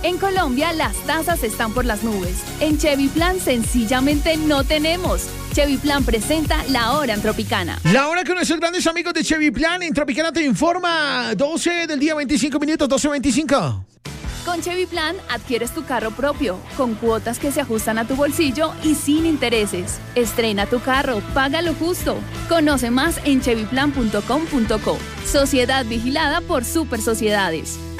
En Colombia las tasas están por las nubes. En Chevy Plan sencillamente no tenemos. Chevy Plan presenta La Hora en Tropicana. La hora con nuestros grandes amigos de Chevy Plan en Tropicana te informa. 12 del día, 25 minutos, 12:25. Con Chevy Plan adquieres tu carro propio, con cuotas que se ajustan a tu bolsillo y sin intereses. Estrena tu carro, paga lo justo. Conoce más en chevyplan.com.co. Sociedad vigilada por Super Sociedades.